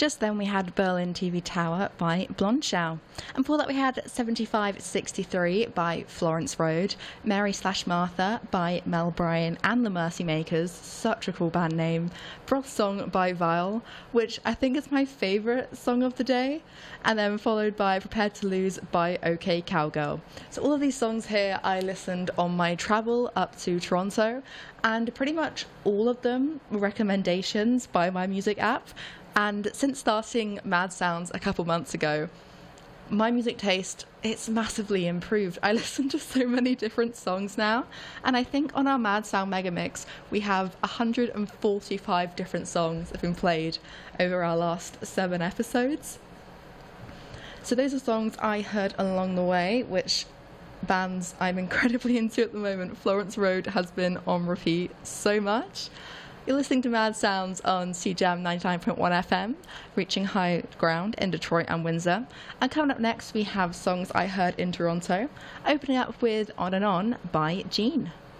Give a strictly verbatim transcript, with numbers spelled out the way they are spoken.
Just then we had Berlin T V Tower by Blondschau. And before that we had seventy-five sixty-three by Florence Road, Mary Slash Martha by Mel Bryan and the Mercy Makers, such a cool band name, Broth Song by Vile, which I think is my favourite song of the day, and then followed by Prepared to Lose by OK Cowgirl. So all of these songs here I listened on my travel up to Toronto, and pretty much all of them were recommendations by my music app. And since starting Mad Sounds a couple months ago, my music taste, it's massively improved. I listen to so many different songs now, and I think on our Mad Sound Mega Mix we have one hundred forty-five different songs that have been played over our last seven episodes. So those are songs I heard along the way, which bands I'm incredibly into at the moment. Florence Road has been on repeat so much. You're listening to Mad Sounds on C J A M ninety-nine point one F M, reaching high ground in Detroit and Windsor. And coming up next, we have songs I heard in Toronto, opening up with On and On by Jean.